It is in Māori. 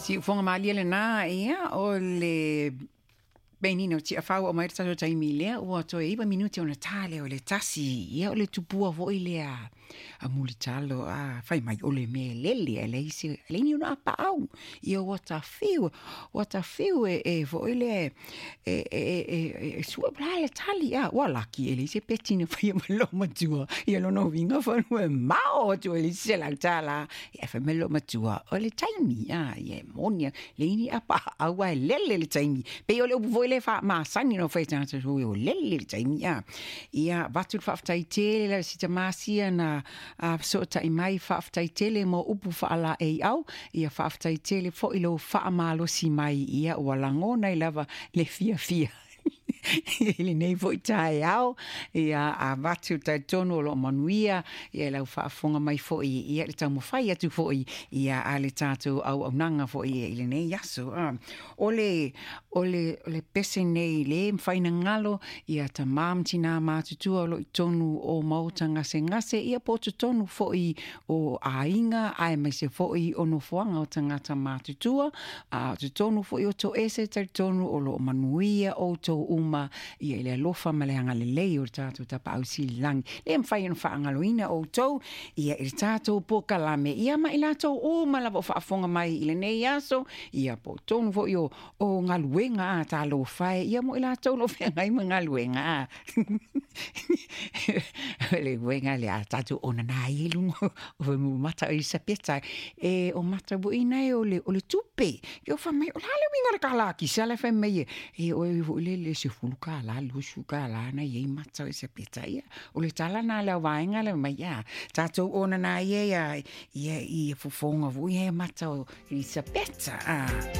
Si fonga mali le na ia o le benino ti afau o mai tato taimi lea ua to e iwa minuti ona tale o le tasi ia o le tupua vo i lea a mulitalo a fai mai o le me lele e le isi le ni una pa au ia wata fiu e vo i le sua bla le tali a wala ki ele se petine fai ma lo matua ia lo no vinga fa no mao tu ele se la tala ia fa me lo matua o le taimi a ia monia le ni a pa au a lele le taimi pe o le vo le fa ma sani no fa tanto o lele le taimi a ia vatu fa tai tele la sita masia na a so tai mai fa tai tele mo upu fa ala e au ia fa tai tele fo ilo fa malo si mai ia o langona i lava le fia ele nei foi tai au ia a vatu tai tono lo manuia ia lau fa fonga mai fo ia le tau mo fai atu fo ia ale tatu au nanga fo ele nei yaso ole pese nei le mfaina ngalo ia ta mam tina matutua lo tonu o mauta ngase ia potu tonu fo o ainga ai mai se fo o no foanga o tangata matutua a tonu fo o to ese tai tonu o lo manuia o to uma ia le lofa maleanga le lei o tatu tapa au silang le mfai no fa angaloina o to ia il tatu po kalame ia ma ilato o malavo fa fonga mai ile nei aso ia po tonu fo o ngaluenga ta lo fai ia mo ilato lo fe ngai ngaluenga le wenga le tatu ona nai lungo o mu mata i sapeta o mata bo ina o le tupe yo fa mai o la le winga kala ki sala fa mai o le se fuluka la lusuka la na ye mata i sapeta ia o le tala na le wainga le mai ia tatu ona na ia i fofonga vo ia mata i sapeta